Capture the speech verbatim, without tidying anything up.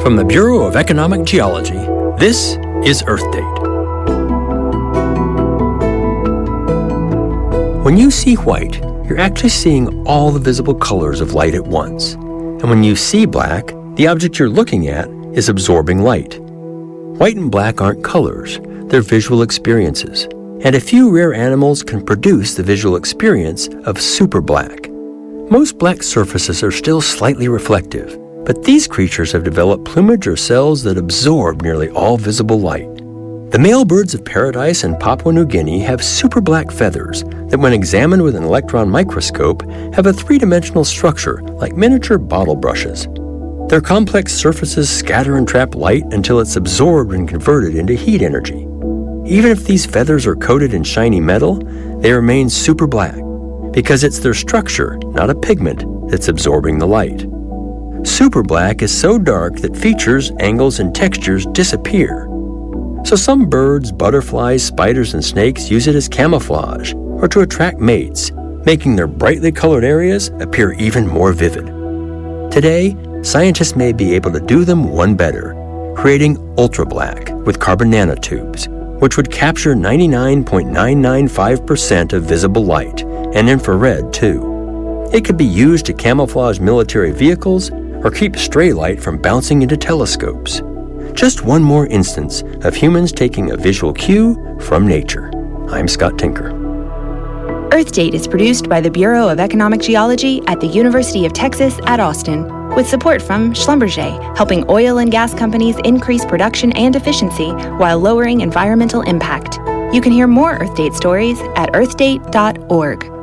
From the Bureau of Economic Geology, this is Earth Date. When you see white, you're actually seeing all the visible colors of light at once. And when you see black, the object you're looking at is absorbing light. White and black aren't colors, they're visual experiences. And a few rare animals can produce the visual experience of super black. Most black surfaces are still slightly reflective, but these creatures have developed plumage or cells that absorb nearly all visible light. The male birds of paradise in Papua New Guinea have super black feathers that, when examined with an electron microscope, have a three-dimensional structure like miniature bottle brushes. Their complex surfaces scatter and trap light until it's absorbed and converted into heat energy. Even if these feathers are coated in shiny metal, they remain super black because it's their structure, not a pigment, that's absorbing the light. Super black is so dark that features, angles, and textures disappear. So some birds, butterflies, spiders, and snakes use it as camouflage or to attract mates, making their brightly colored areas appear even more vivid. Today, scientists may be able to do them one better, creating ultra black with carbon nanotubes, which would capture ninety-nine point nine nine five percent of visible light, and infrared too. It could be used to camouflage military vehicles or keep stray light from bouncing into telescopes. Just one more instance of humans taking a visual cue from nature. I'm Scott Tinker. Earth Date is produced by the Bureau of Economic Geology at the University of Texas at Austin, with support from Schlumberger, helping oil and gas companies increase production and efficiency while lowering environmental impact. You can hear more Earth Date stories at earth date dot org.